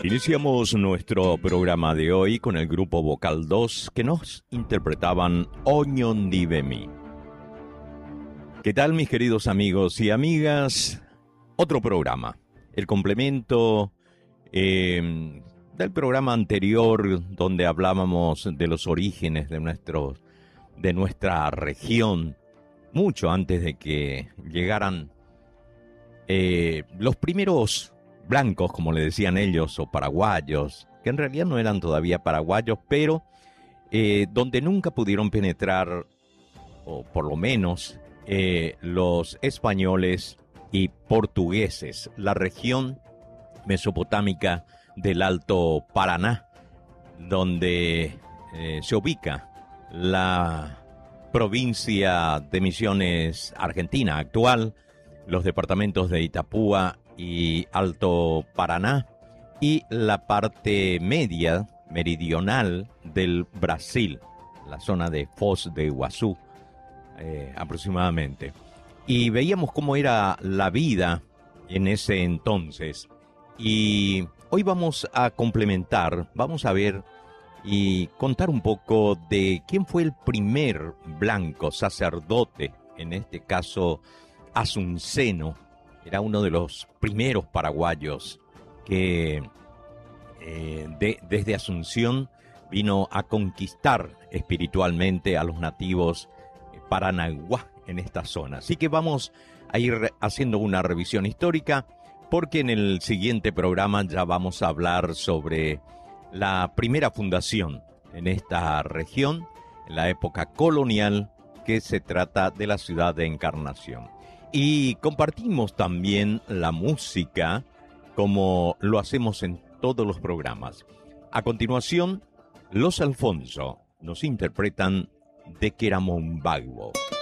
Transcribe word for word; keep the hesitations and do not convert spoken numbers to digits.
Iniciamos nuestro programa de hoy con el grupo Vocal dos que nos interpretaban Oñondivemi. ¿Qué tal, mis queridos amigos y amigas? Otro programa, el complemento eh, del programa anterior donde hablábamos de los orígenes de, nuestro, de nuestra región, mucho antes de que llegaran eh, los primeros blancos, como le decían ellos, o paraguayos, que en realidad no eran todavía paraguayos, pero eh, donde nunca pudieron penetrar, o por lo menos eh, los españoles y portugueses, la región mesopotámica del Alto Paraná, donde eh, se ubica la provincia de Misiones Argentina actual, los departamentos de Itapúa y Alto Paraná, y la parte media, meridional del Brasil, la zona de Foz de Iguazú, eh, aproximadamente. Y veíamos cómo era la vida en ese entonces. Y hoy vamos a complementar, vamos a ver y contar un poco de quién fue el primer blanco sacerdote, en este caso asunceno. Era uno de los primeros paraguayos que eh, de, desde Asunción vino a conquistar espiritualmente a los nativos paranaguá en esta zona. Así que vamos a ir haciendo una revisión histórica, porque en el siguiente programa ya vamos a hablar sobre la primera fundación en esta región, en la época colonial, que se trata de la ciudad de Encarnación. Y compartimos también la música, como lo hacemos en todos los programas. A continuación, los Alfonso nos interpretan De Queramón Bagbo.